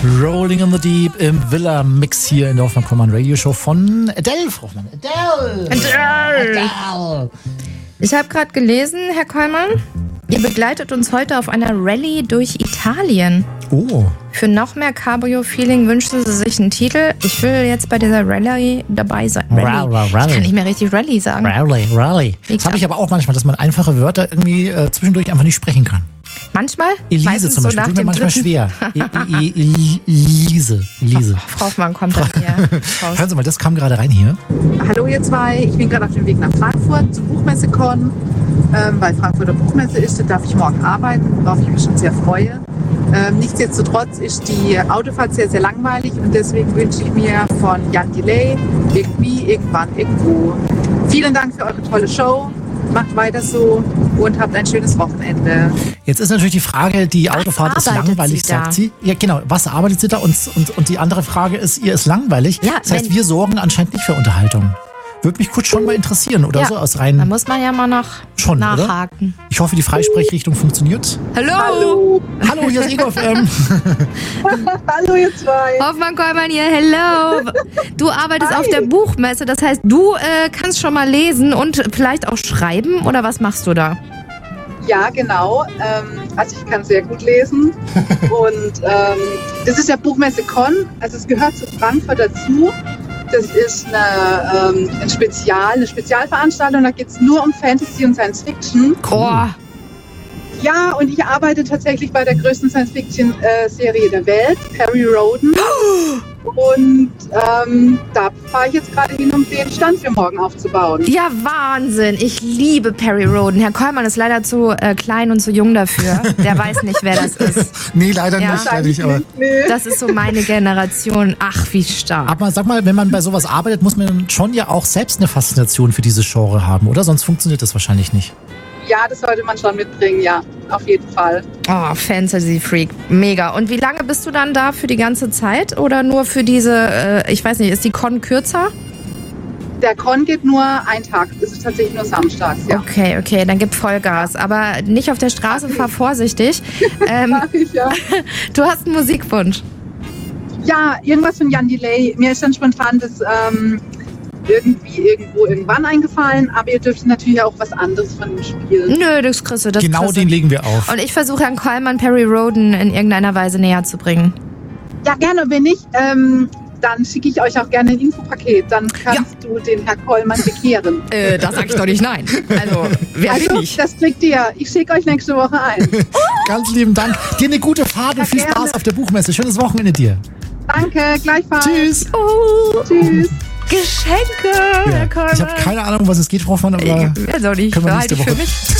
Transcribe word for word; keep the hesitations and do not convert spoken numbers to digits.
Rolling in the Deep im Villa-Mix hier in der Hoffmann-Kollmann-Radio-Show von Adele, Frau Hoffmann. Adele! Adele! Adele. Ich habe gerade gelesen, Herr Kollmann, ihr begleitet uns heute auf einer Rallye durch Italien. Oh. Für noch mehr Cabrio-Feeling wünschen Sie sich einen Titel. Ich will jetzt bei dieser Rallye dabei sein. Rallye. Rally, Rally. Ich kann nicht mehr richtig Rallye sagen. Rally, Rally. Das habe ich aber auch manchmal, dass man einfache Wörter irgendwie äh, zwischendurch einfach nicht sprechen kann. Manchmal? Elise Meistens zum Beispiel, so tut mir manchmal dritten. schwer. Elise. Elise. Frau Hoffmann kommt dann hier raus. Hören Sie mal, das kam gerade rein hier. Hallo ihr zwei, ich bin gerade auf dem Weg nach Frankfurt zur Buchmesse-Con. Ähm, weil Frankfurter Buchmesse ist, da darf ich morgen arbeiten, worauf ich mich schon sehr freue. Ähm, nichtsdestotrotz ist die Autofahrt sehr, sehr langweilig und deswegen wünsche ich mir von Jan Delay irgendwie, irgendwann, irgendwo. Vielen Dank für eure tolle Show. Macht weiter so und habt ein schönes Wochenende. Jetzt ist natürlich die Frage, die Autofahrt ist langweilig, sagt sie. Ja, genau. Was arbeitet sie da? Und, und, und die andere Frage ist, ihr ist langweilig. Ja, das heißt, wir sorgen anscheinend nicht für Unterhaltung. Würde mich kurz schon mal interessieren, oder Ja, so? Aus rein da muss man ja mal noch schon, nachhaken. Oder? Ich hoffe, die Freisprechrichtung funktioniert. Hallo! Hallo! Hallo, hier ist Ego F M. Hallo ihr zwei! Hoffmann Kollmann hier, hello! Du arbeitest Hi. auf der Buchmesse, das heißt, du äh, kannst schon mal lesen und vielleicht auch schreiben, oder was machst du da? Ja, genau. Ähm, also ich kann sehr gut lesen. Und ähm, das ist ja Buchmesse Con. Also es gehört zu Frankfurt dazu. Das ist eine, ähm, ein Spezial, eine Spezialveranstaltung. Da geht es nur um Fantasy und Science Fiction. Oh, Ja, und ich arbeite tatsächlich bei der größten Science-Fiction-Serie der Welt, Perry Rhodan. Und ähm, da fahre ich jetzt gerade hin, um den Stand für morgen aufzubauen. ja, Wahnsinn. Ich liebe Perry Rhodan. Herr Kollmann ist leider zu äh, klein und zu jung dafür. Der weiß nicht, wer das ist. Nee, leider Ja. nicht. Leider nicht aber, Nee. Das ist so meine Generation. Ach, wie stark. aber sag mal, wenn man bei sowas arbeitet, muss man schon ja auch selbst eine Faszination für dieses Genre haben, oder? Sonst funktioniert das wahrscheinlich nicht. Ja, das sollte man schon mitbringen, ja, auf jeden Fall. Oh, Fantasy Freak. Mega. Und wie lange bist du dann da für die ganze Zeit? Oder nur für diese, äh, ich weiß nicht, ist die Con kürzer? Der Con geht nur einen Tag, das ist tatsächlich nur samstags, ja. Okay, okay, dann gib Vollgas. Aber nicht auf der Straße, fahr vorsichtig. Ähm, Mach ich, ja. du hast einen Musikwunsch. Ja, irgendwas von Jan Delay. Mir ist dann spontan das ähm, irgendwie irgendwo irgendwann eingefallen, aber ihr dürft natürlich auch was anderes von ihm spielen. Nö, das kriegst du. Das Genau kriegst du. den legen wir auf. Und ich versuche Herrn Kollmann Perry Rhodan in irgendeiner Weise näher zu bringen. Ja, gerne, wenn nicht, ähm, dann schicke ich euch auch gerne ein Infopaket. Dann kannst du den Herr Kollmann bekehren. Äh, da sag ich doch nicht nein. Also, wer Also, bin ich? das kriegt ihr. Ich schicke euch nächste Woche ein. Ganz lieben Dank. Dir eine gute Fahrt und viel gerne. Spaß auf der Buchmesse. Schönes Wochenende dir. Danke, gleichfalls. Tschüss. Oh, Tschüss. Geschenke, Herr Ja, Kollmann. ich habe keine Ahnung, um was es geht, Frau Hoffmann, aber Ich weiß auch nicht. können wir Behalte nächste ich für Woche. mich.